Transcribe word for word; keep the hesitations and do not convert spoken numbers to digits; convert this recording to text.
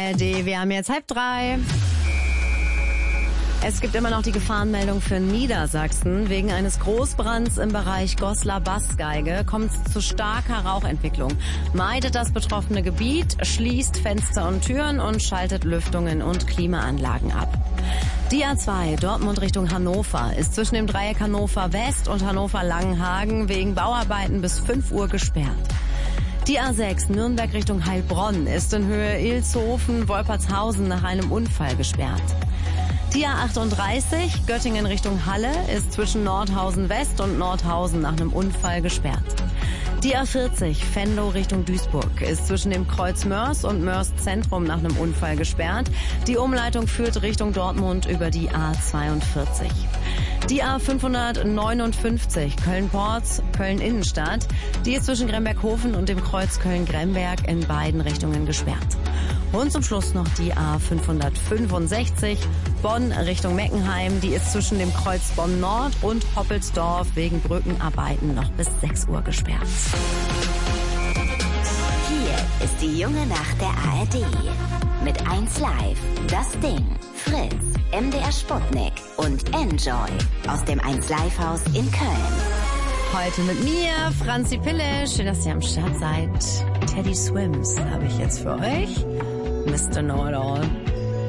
R D. Wir haben jetzt halb drei. Es gibt immer noch die Gefahrenmeldung für Niedersachsen. Wegen eines Großbrands im Bereich Goslar-Bassgeige kommt es zu starker Rauchentwicklung. Meidet das betroffene Gebiet, schließt Fenster und Türen und schaltet Lüftungen und Klimaanlagen ab. Die A zwei Dortmund Richtung Hannover ist zwischen dem Dreieck Hannover West und Hannover Langenhagen wegen Bauarbeiten bis fünf Uhr gesperrt. Die A sechs Nürnberg Richtung Heilbronn ist in Höhe Ilshofen-Wolpertshausen nach einem Unfall gesperrt. Die A achtunddreißig Göttingen Richtung Halle ist zwischen Nordhausen West und Nordhausen nach einem Unfall gesperrt. Die A vierzig Venlo Richtung Duisburg ist zwischen dem Kreuz Mörs und Mörs Zentrum nach einem Unfall gesperrt. Die Umleitung führt Richtung Dortmund über die A zweiundvierzig. Die A fünfhundertneunundfünfzig Köln-Porz, Köln-Innenstadt, die ist zwischen Gremberghofen und dem Kreuz Köln-Gremberg in beiden Richtungen gesperrt. Und zum Schluss noch die A fünfhundertfünfundsechzig Bonn Richtung Meckenheim. Die ist zwischen dem Kreuz Bonn Nord und Hoppelsdorf wegen Brückenarbeiten noch bis sechs Uhr gesperrt. Hier ist die junge Nacht der A R D. Mit eins Live, Das Ding, Fritz, M D R Sputnik und Enjoy aus dem eins Live Haus in Köln. Heute mit mir, Franzi Pille. Schön, dass ihr am Start seid. Teddy Swims habe ich jetzt für euch. Mister Know-it-all.